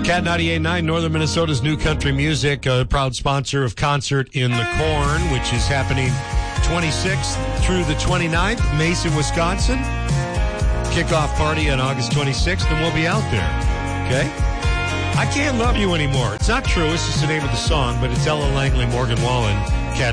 Cat 98.9, Northern Minnesota's new country music, a proud sponsor of Concert in the Corn, which is happening 26th through the 29th, Mason, Wisconsin. Kickoff party on August 26th, and we'll be out there. Okay? I Can't Love You Anymore. It's not true. It's just the name of the song, but it's Ella Langley, Morgan Wallen.